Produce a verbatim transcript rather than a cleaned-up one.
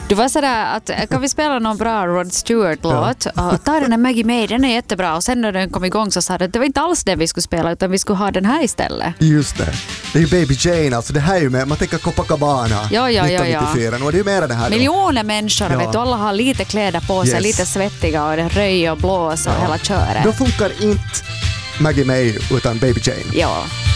Du var sådär att kan vi spela någon bra Rod Stewart-låt? Ja. Ta den här Maggie May, den är jättebra. Och sen när den kom igång så sa det att det var inte alls den vi skulle spela utan vi skulle ha den här istället. Just det. Det är ju Baby Jane, alltså det här är ju med, man tänker Copacabana ja, ja, nittonhundranittiofyra. Ja, ja. Och det är ju mer det här då. Miljoner människor, ja. Vet du, alla har lite kläder på sig, yes. Lite svettiga och det röj och blås och ja. Hela köret. Då funkar inte Maggie May utan Baby Jane. Ja.